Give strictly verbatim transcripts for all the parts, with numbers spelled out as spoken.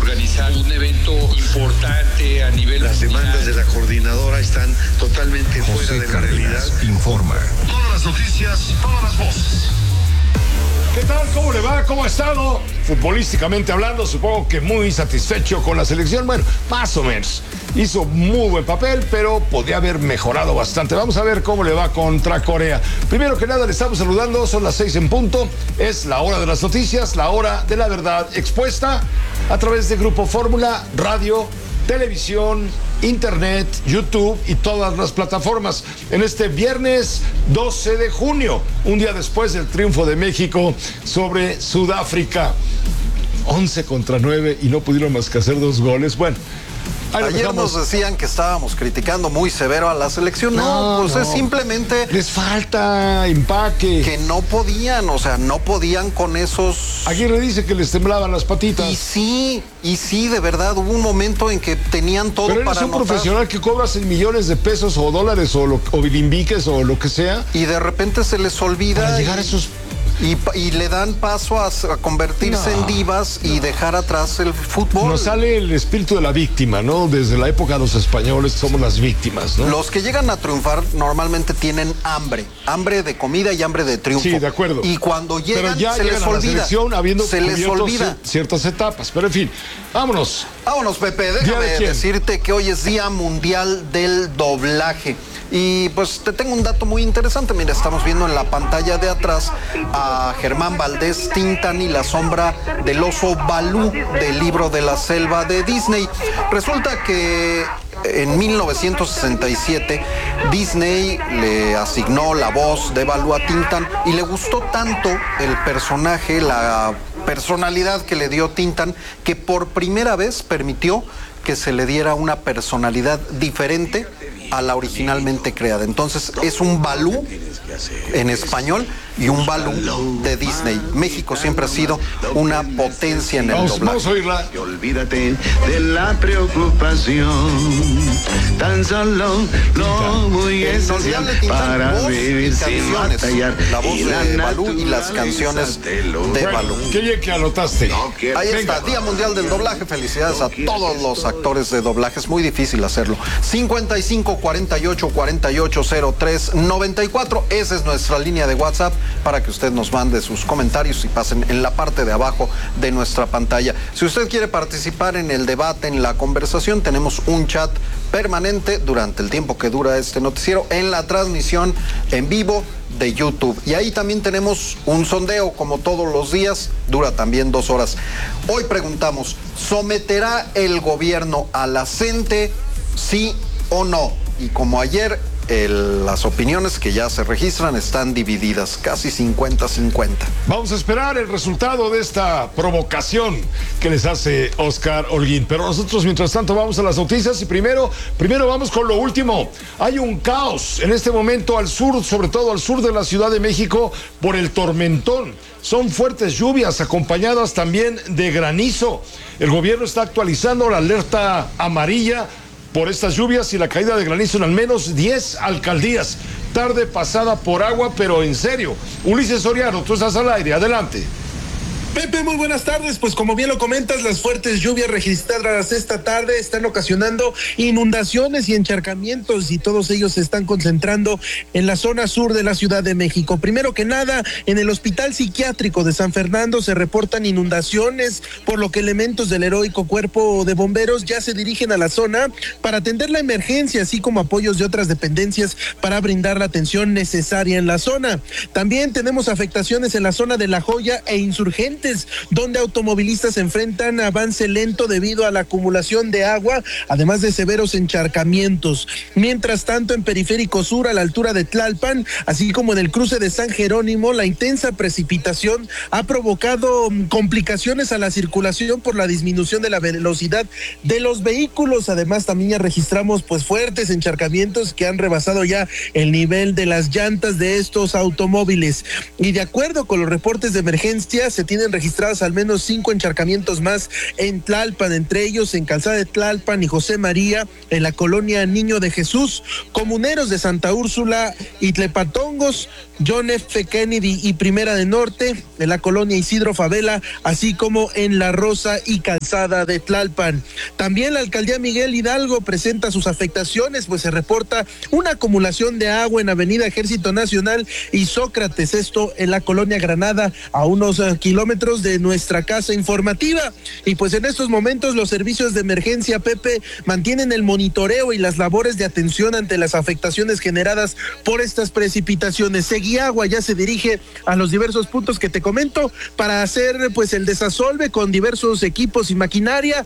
organizar un evento importante a nivel Las nacional. demandas de la coordinadora están totalmente José fuera de la Cárdenas realidad. informa. Todas las noticias, todas las voces. ¿Qué tal? ¿Cómo le va? ¿Cómo ha estado? Futbolísticamente hablando, supongo que muy satisfecho con la selección. Bueno, más o menos. Hizo muy buen papel, pero podía haber mejorado bastante. Vamos a ver cómo le va contra Corea. Primero que nada, le estamos saludando. Son las seis en punto. Es la hora de las noticias, la hora de la verdad expuesta a través de Grupo Fórmula, radio, televisión, internet, YouTube y todas las plataformas. En este viernes doce de junio, un día después del triunfo de México sobre Sudáfrica. once contra nueve y no pudieron más que hacer dos goles. Bueno, ahí ayer dejamos. nos decían que estábamos criticando muy severo a la selección. No, No, pues no. es simplemente Les falta empaque. que no podían, o sea, no podían con esos... Aguirre dice que les temblaban las patitas. Y sí, y sí, de verdad, hubo un momento en que tenían todo Pero eres para un anotar. profesional que cobras en millones de pesos o dólares o, lo, o bilimbiques o lo que sea. Y de repente se les olvida. Para llegar y, a esos... y, y le dan paso a, a convertirse No, en divas y dejar atrás el fútbol. Nos sale el espíritu de la víctima, ¿no? Desde la época de los españoles somos las víctimas, ¿no? Los que llegan a triunfar normalmente tienen hambre, hambre de comida y hambre de triunfo. Sí, de acuerdo. Y cuando llegan, Pero ya se llegan les a la olvida. selección habiendo se les cubierto olvida. cier- ciertas etapas. Pero en fin, vámonos. Vámonos, Pepe, ¿Día déjame de quién? decirte que hoy es Día Mundial del Doblaje. Y pues te tengo un dato muy interesante. Mira, estamos viendo en la pantalla de atrás a Germán Valdés Tintán y la sombra del oso Balú del libro de la selva de Disney. Resulta que en mil novecientos sesenta y siete Disney le asignó la voz de Balú a Tintán y le gustó tanto el personaje, la personalidad que le dio Tintán, que por primera vez permitió que se le diera una personalidad diferente a la originalmente creada. Entonces es un Balú en español y un Balú de Disney. México siempre ha sido una potencia en el Vamos, doblaje. vamos a oírla. Y olvídate de la preocupación. Tan solo lo muy El esencial Mundial de Tintán, para voz vivir y sin canciones. batallar. La voz Y de Balú y las naturaleza canciones te lo de da. Balú. Qué bien que anotaste. Ahí Venga. está, Día Mundial del Doblaje. Felicidades a todos los actores de doblaje. Es muy difícil hacerlo. cincuenta y cinco, cuarenta y ocho, cuarenta y ocho, cero tres, noventa y cuatro. Esa es nuestra línea de WhatsApp para que usted nos mande sus comentarios y pasen en la parte de abajo de nuestra pantalla. Si usted quiere participar en el debate, en la conversación, tenemos un chat permanente durante el tiempo que dura este noticiero en la transmisión en vivo de YouTube. Y ahí también tenemos un sondeo, como todos los días, dura también dos horas. Hoy preguntamos, ¿someterá el gobierno a la CENTE, sí o no? Y como ayer, el, las opiniones que ya se registran están divididas, casi cincuenta cincuenta. Vamos a esperar el resultado de esta provocación que les hace Oscar Holguín. Pero nosotros, mientras tanto, vamos a las noticias y primero, primero vamos con lo último. Hay un caos en este momento al sur, sobre todo al sur de la Ciudad de México, por el tormentón. Son fuertes lluvias acompañadas también de granizo. El gobierno está actualizando la alerta amarilla por estas lluvias y la caída de granizo en al menos diez alcaldías. Tarde pasada por agua, pero en serio. Ulises Soriano, tú estás al aire, adelante. Pepe, muy buenas tardes. Pues como bien lo comentas, las fuertes lluvias registradas esta tarde están ocasionando inundaciones y encharcamientos, y todos ellos se están concentrando en la zona sur de la Ciudad de México. Primero que nada, en el Hospital Psiquiátrico de San Fernando se reportan inundaciones, por lo que elementos del heroico Cuerpo de Bomberos ya se dirigen a la zona para atender la emergencia, así como apoyos de otras dependencias para brindar la atención necesaria en la zona. También tenemos afectaciones en la zona de La Joya e Insurgentes, donde automovilistas enfrentan avance lento debido a la acumulación de agua, además de severos encharcamientos. Mientras tanto, en Periférico Sur, a la altura de Tlalpan, así como en el cruce de San Jerónimo, la intensa precipitación ha provocado complicaciones a la circulación por la disminución de la velocidad de los vehículos. Además, también ya registramos pues fuertes encharcamientos que han rebasado ya el nivel de las llantas de estos automóviles. Y de acuerdo con los reportes de emergencia, se tienen tienen registradas al menos cinco encharcamientos más en Tlalpan, entre ellos en Calzada de Tlalpan y José María, en la colonia Niño de Jesús, comuneros de Santa Úrsula y Tlepatongos, John F. Kennedy y Primera de Norte, en la colonia Isidro Favela, así como en La Rosa y Calzada de Tlalpan. También la alcaldía Miguel Hidalgo presenta sus afectaciones, pues se reporta una acumulación de agua en Avenida Ejército Nacional y Sócrates, esto en la colonia Granada, a unos uh, kilómetros de nuestra casa informativa. Y pues en estos momentos los servicios de emergencia, Pepe, mantienen el monitoreo y las labores de atención ante las afectaciones generadas por estas precipitaciones. Seguiagua ya se dirige a los diversos puntos que te comento para hacer pues el desasolve con diversos equipos y maquinaria,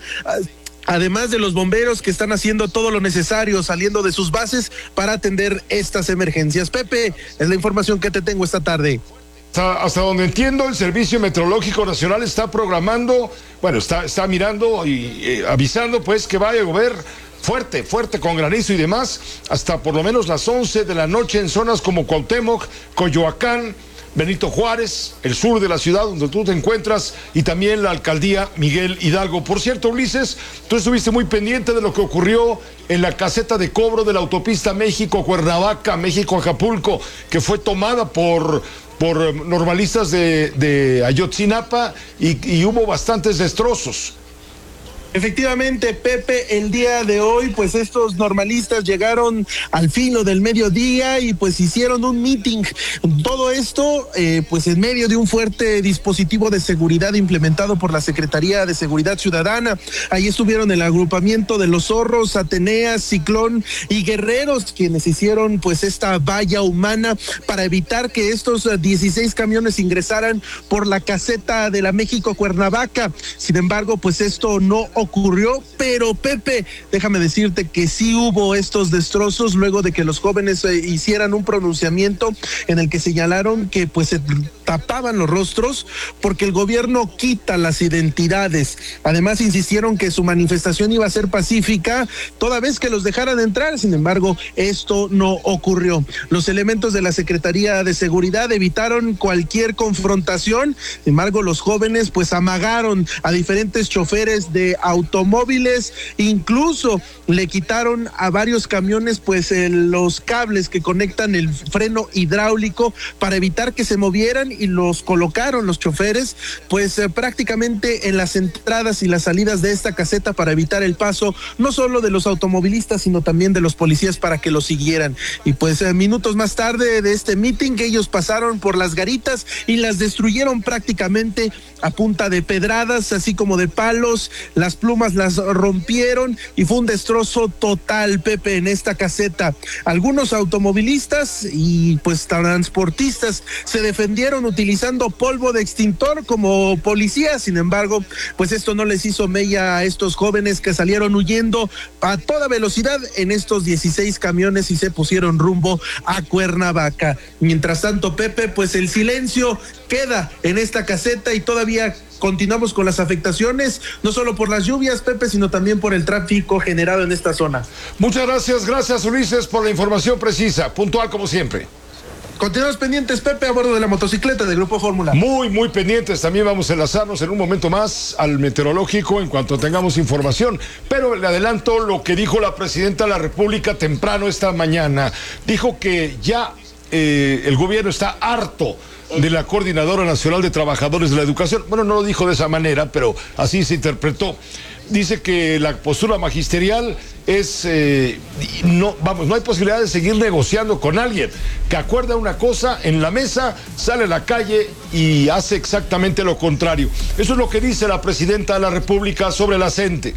además de los bomberos que están haciendo todo lo necesario saliendo de sus bases para atender estas emergencias. Pepe, es la información que te tengo esta tarde. Hasta, hasta donde entiendo, el Servicio Meteorológico Nacional está programando, bueno, está, está mirando y eh, avisando pues que va a llover fuerte, fuerte con granizo y demás, hasta por lo menos las once de la noche en zonas como Cuauhtémoc, Coyoacán, Benito Juárez, el sur de la ciudad donde tú te encuentras, y también la alcaldía Miguel Hidalgo. Por cierto, Ulises, tú estuviste muy pendiente de lo que ocurrió en la caseta de cobro de la autopista México-Cuernavaca, México-Acapulco, que fue tomada por, por normalistas de, de Ayotzinapa y, y hubo bastantes destrozos. Efectivamente, Pepe, el día de hoy, pues estos normalistas llegaron al filo del mediodía y pues hicieron un meeting. Todo esto, eh, pues en medio de un fuerte dispositivo de seguridad implementado por la Secretaría de Seguridad Ciudadana. Ahí estuvieron el agrupamiento de Los Zorros, Ateneas, Ciclón y Guerreros, quienes hicieron pues esta valla humana para evitar que estos dieciséis camiones ingresaran por la caseta de la México-Cuernavaca. Sin embargo, pues esto no ocurrió, pero Pepe, déjame decirte que sí hubo estos destrozos luego de que los jóvenes eh, hicieran un pronunciamiento en el que señalaron que pues se tapaban los rostros porque el gobierno quita las identidades. Además insistieron que su manifestación iba a ser pacífica toda vez que los dejaran entrar. Sin embargo, esto no ocurrió. Los elementos de la Secretaría de Seguridad evitaron cualquier confrontación. Sin embargo, los jóvenes pues amagaron a diferentes choferes de automóviles, incluso le quitaron a varios camiones pues eh, los cables que conectan el freno hidráulico para evitar que se movieran, y los colocaron los choferes pues eh, prácticamente en las entradas y las salidas de esta caseta para evitar el paso no solo de los automovilistas sino también de los policías para que lo siguieran. Y pues eh, minutos más tarde de este meeting, ellos pasaron por las garitas y las destruyeron prácticamente a punta de pedradas, así como de palos. Las plumas las rompieron y fue un destrozo total, Pepe, en esta caseta. Algunos automovilistas y pues transportistas se defendieron utilizando polvo de extintor como policía. Sin embargo, pues esto no les hizo mella a estos jóvenes que salieron huyendo a toda velocidad en estos dieciséis camiones y se pusieron rumbo a Cuernavaca. Mientras tanto, Pepe, pues el silencio queda en esta caseta y todavía continuamos con las afectaciones, no solo por las lluvias, Pepe, sino también por el tráfico generado en esta zona. Muchas gracias, gracias Ulises por la información precisa, puntual como siempre. Continuamos pendientes, Pepe, a bordo de la motocicleta del Grupo Fórmula. Muy, muy pendientes. También vamos a enlazarnos en un momento más al meteorológico en cuanto tengamos información. Pero le adelanto lo que dijo la presidenta de la República temprano esta mañana. Dijo que ya eh, el gobierno está harto de la Coordinadora Nacional de Trabajadores de la Educación. Bueno, no lo dijo de esa manera, pero así se interpretó. Dice que la postura magisterial es, eh, no, vamos, no hay posibilidad de seguir negociando con alguien que acuerda una cosa en la mesa, sale a la calle y hace exactamente lo contrario. Eso es lo que dice la presidenta de la República sobre la CENTE.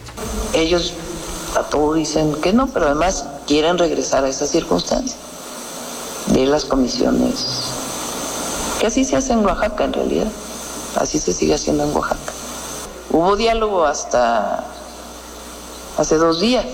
Ellos a todo dicen que no, pero además quieren regresar a esa circunstancia de las comisiones, que así se hace en Oaxaca en realidad, así se sigue haciendo en Oaxaca. Hubo diálogo hasta hace dos días,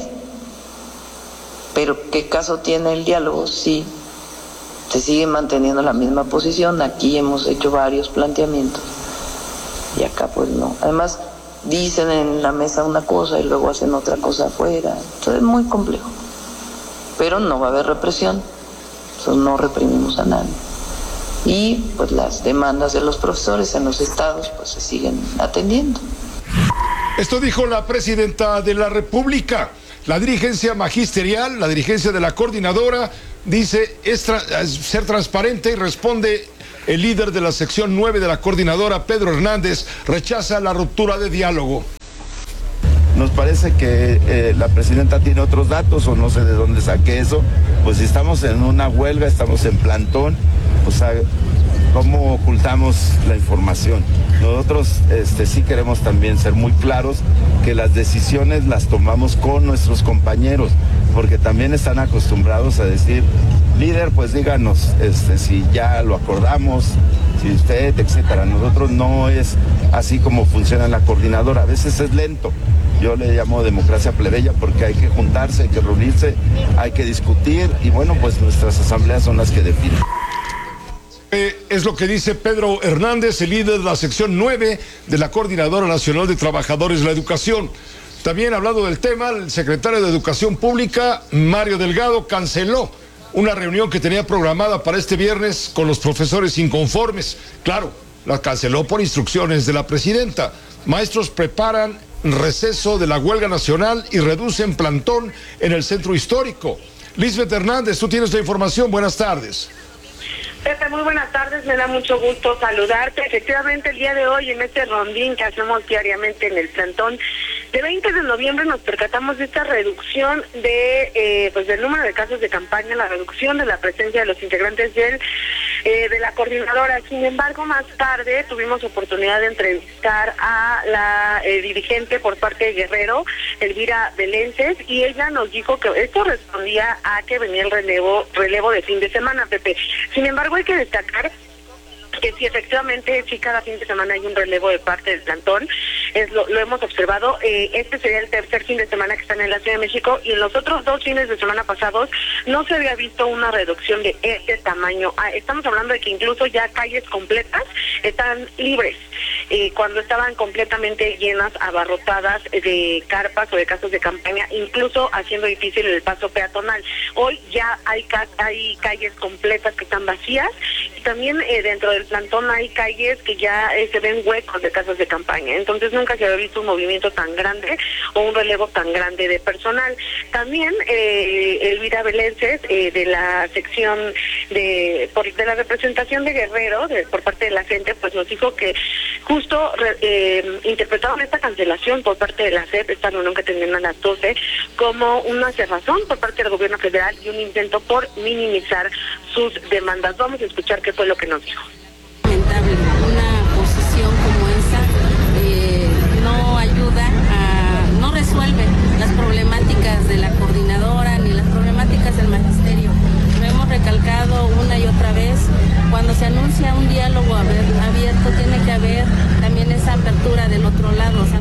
pero ¿qué caso tiene el diálogo si se sigue manteniendo la misma posición? Aquí hemos hecho varios planteamientos y acá pues no. Además dicen en la mesa una cosa y luego hacen otra cosa afuera, entonces es muy complejo, pero no va a haber represión, nosotros no reprimimos a nadie. y pues las demandas de los profesores en los estados pues se siguen atendiendo. Esto dijo la presidenta de la República. La dirigencia magisterial, la dirigencia de la coordinadora, dice es tra- ser transparente y responde el líder de la sección nueve de la coordinadora, Pedro Hernández, rechaza la ruptura de diálogo. Nos parece que eh, la presidenta tiene otros datos o no sé de dónde saqué eso. Pues si estamos en una huelga, estamos en plantón, o sea, ¿cómo ocultamos la información? Nosotros este, sí queremos también ser muy claros que las decisiones las tomamos con nuestros compañeros, porque también están acostumbrados a decir, líder, pues díganos este, si ya lo acordamos, si usted, etcétera. Nosotros no es así como funciona la coordinadora, a veces es lento. Yo le llamo democracia plebeya porque hay que juntarse, hay que reunirse, hay que discutir y bueno, pues nuestras asambleas son las que definen. Eh, es lo que dice Pedro Hernández, el líder de la sección nueve de la Coordinadora Nacional de Trabajadores de la Educación. También hablando del tema, el secretario de Educación Pública, Mario Delgado, canceló una reunión que tenía programada para este viernes con los profesores inconformes. Claro, la canceló por instrucciones de la presidenta. Maestros preparan receso de la huelga nacional y reducen plantón en el centro histórico. Lisbeth Hernández, tú tienes la información. Buenas tardes. Pepe, muy buenas tardes, me da mucho gusto saludarte. Efectivamente, el día de hoy, en este rondín que hacemos diariamente en el plantón, de veinte de noviembre nos percatamos de esta reducción de eh, pues del número de casos de campaña, la reducción de la presencia de los integrantes del eh, de la coordinadora. Sin embargo, más tarde tuvimos oportunidad de entrevistar a la eh, dirigente por parte de Guerrero, Elvira Belences, y ella nos dijo que esto respondía a que venía el relevo, relevo de fin de semana, Pepe. Sin embargo, hay que destacar que sí, efectivamente, sí, cada fin de semana hay un relevo de parte del plantón, es lo, lo hemos observado. Eh, este sería el tercer fin de semana que están en la Ciudad de México, y en los otros dos fines de semana pasados no se había visto una reducción de este tamaño. Ah, estamos hablando de que incluso ya calles completas están libres, eh, cuando estaban completamente llenas, abarrotadas de carpas o de casas de campaña, incluso haciendo difícil el paso peatonal. Hoy ya hay, ca hay calles completas que están vacías, y también eh, dentro del plantón hay calles que ya eh, se ven huecos de casas de campaña. Entonces nunca se había visto un movimiento tan grande o un relevo tan grande de personal. También eh, Elvira Belences, eh, de la sección de por, de la representación de Guerrero, de, por parte de la gente, pues nos dijo que justo eh, interpretaron esta cancelación por parte de la C E P, esta reunión que tenían a las doce, como una cerrazón por parte del gobierno federal y un intento por minimizar sus demandas. Vamos a escuchar qué fue lo que nos dijo. Lamentable, una posición como esa eh, no ayuda a, no resuelve las problemáticas de la coordinadora ni las problemáticas del magisterio. Lo hemos recalcado una y otra vez, cuando se anuncia un diálogo abierto tiene que haber también esa apertura del otro lado. O sea,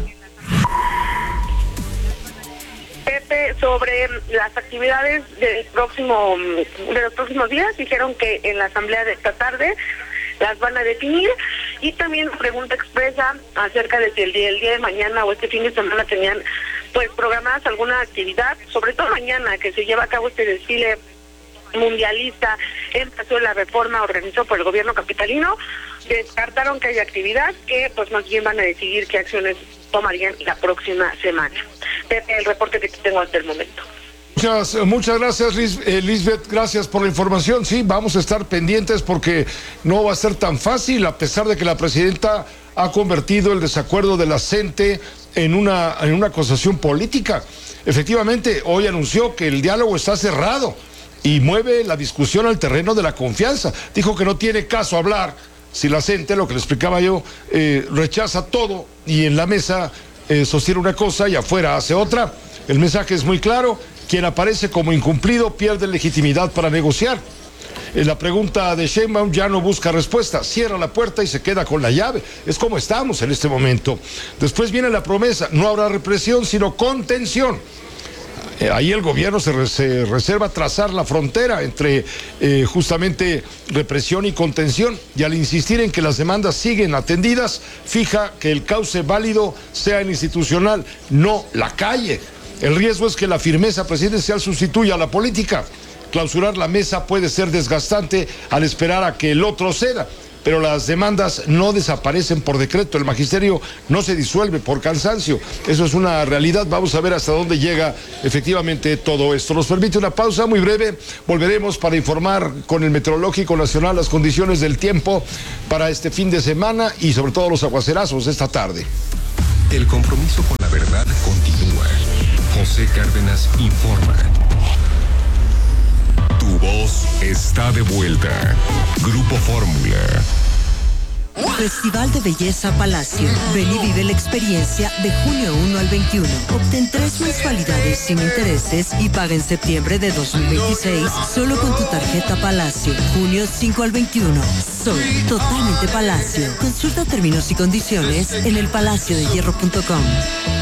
Pepe, sobre las actividades del próximo, de los próximos días, dijeron que en la asamblea de esta tarde las van a definir, y también pregunta expresa acerca de si el día, el día de mañana o este fin de semana tenían pues programadas alguna actividad, sobre todo mañana que se lleva a cabo este desfile mundialista en Paso de la Reforma organizado por el gobierno capitalino. Descartaron que haya actividad, que pues más bien van a decidir qué acciones tomarían la próxima semana. Pepe, el reporte que tengo hasta el momento. Muchas, muchas gracias, Liz, eh, Lisbeth, gracias por la información. Sí, vamos a estar pendientes porque no va a ser tan fácil, a pesar de que la presidenta ha convertido el desacuerdo de la CENTE en una, en una acusación política. Efectivamente, hoy anunció que el diálogo está cerrado y mueve la discusión al terreno de la confianza. Dijo que no tiene caso hablar si la CENTE, lo que le explicaba yo, eh, rechaza todo y en la mesa eh, sostiene una cosa y afuera hace otra. El mensaje es muy claro. Quien aparece como incumplido pierde legitimidad para negociar. La pregunta de Sheinbaum ya no busca respuesta, cierra la puerta y se queda con la llave. Es como estamos en este momento. Después viene la promesa, no habrá represión, sino contención. Eh, ahí el gobierno se, re, se reserva trazar la frontera entre eh, justamente represión y contención, y al insistir en que las demandas siguen atendidas, fija que el cauce válido sea el institucional, no la calle. El riesgo es que la firmeza presidencial sustituya a la política. clausurar la mesa puede ser desgastante al esperar a que el otro ceda. Pero las demandas no desaparecen por decreto, el magisterio no se disuelve por cansancio, eso es una realidad. Vamos a ver hasta dónde llega efectivamente todo esto. Nos permite una pausa muy breve, volveremos para informar con el Meteorológico Nacional las condiciones del tiempo para este fin de semana y sobre todo los aguacerazos de esta tarde. El compromiso con la verdad continúa. José Cárdenas informa. Tu voz está de vuelta. Grupo Fórmula. Festival de Belleza Palacio. Ven y vive la experiencia de junio uno al veintiuno. Obtén tres mensualidades sin intereses y paga en septiembre de dos mil veintiséis solo con tu tarjeta Palacio. junio cinco al veintiuno. Soy totalmente Palacio. Consulta términos y condiciones en el palacio de hierro punto com.